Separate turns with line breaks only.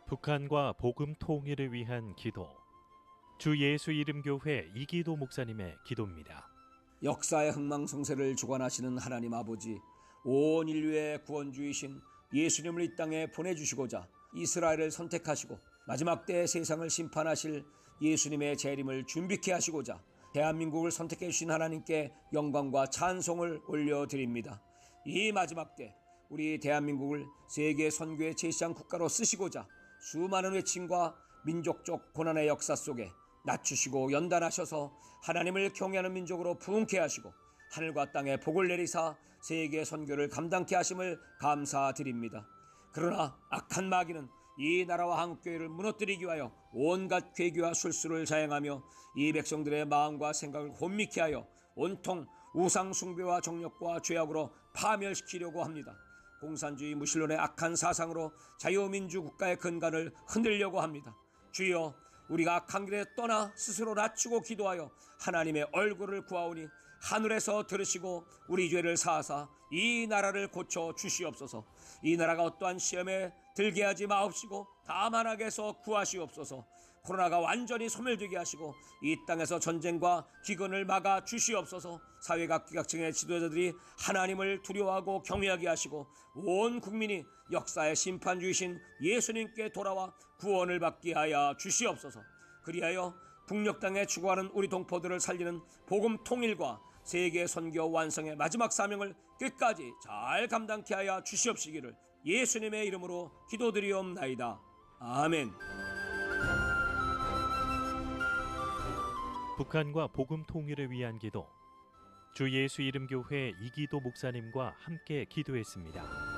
북한과 복음 통일을 위한 기도. 주 예수 이름 교회 이기도 목사님의 기도입니다.
역사의 흥망성쇠를 주관하시는 하나님 아버지, 온 인류의 구원주이신 예수님을 이 땅에 보내주시고자 이스라엘을 선택하시고 마지막 때 세상을 심판하실 예수님의 재림을 준비케 하시고자 대한민국을 선택해 주신 하나님께 영광과 찬송을 올려드립니다. 이 마지막 때 우리 대한민국을 세계 선교의 제시장 국가로 쓰시고자 수많은 외침과 민족적 고난의 역사 속에 낮추시고 연단하셔서 하나님을 경외하는 민족으로 부흥케 하시고 하늘과 땅에 복을 내리사 세계 선교를 감당케 하심을 감사드립니다. 그러나 악한 마귀는 이 나라와 한국교회를 무너뜨리기 위하여 온갖 괴기와 술수를 자행하며 이 백성들의 마음과 생각을 혼미케 하여 온통 우상 숭배와 정력과 죄악으로 파멸시키려고 합니다. 공산주의 무신론의 악한 사상으로 자유민주 국가의 근간을 흔들려고 합니다. 주여, 우리가 악한 길에 떠나 스스로 낮추고 기도하여 하나님의 얼굴을 구하오니 하늘에서 들으시고 우리 죄를 사하사 이 나라를 고쳐 주시옵소서. 이 나라가 어떠한 시험에 들게 하지 마옵시고 다만하게 해서 구하시옵소서. 코로나가 완전히 소멸되게 하시고 이 땅에서 전쟁과 기근을 막아 주시옵소서. 사회각계각층의 지도자들이 하나님을 두려워하고 경외하게 하시고 온 국민이 역사의 심판주이신 예수님께 돌아와 구원을 받게 하여 주시옵소서. 그리하여 북녘 땅에 죽어가는 우리 동포들을 살리는 복음 통일과 세계 선교 완성의 마지막 사명을 끝까지 잘 감당케 하여 주시옵시기를 예수님의 이름으로 기도드리옵나이다. 아멘.
북한과 복음 통일을 위한 기도. 주 예수 이름 교회 이기도 목사님과 함께 기도했습니다.